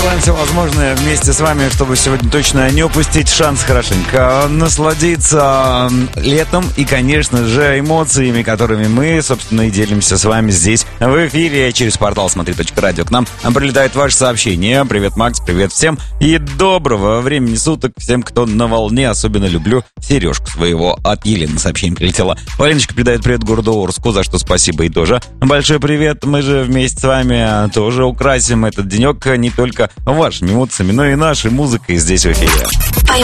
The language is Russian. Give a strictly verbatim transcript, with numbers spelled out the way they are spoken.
Делаем все возможное вместе с вами, чтобы сегодня точно не упустить шанс хорошенько насладиться летом и, конечно же, эмоциями, которыми мы, собственно, и делимся с вами здесь в эфире через портал смотри точка радио. К нам прилетает ваше сообщение. Привет, Макс, привет всем и доброго времени суток всем, кто на волне. Особенно люблю Сережку своего. От Елены сообщение прилетело. Валеночка передает привет городу Орску, за что спасибо и тоже большой привет. Мы же вместе с вами тоже украсим этот денек не только вашими эмоциями, но и нашей музыкой здесь в эфире.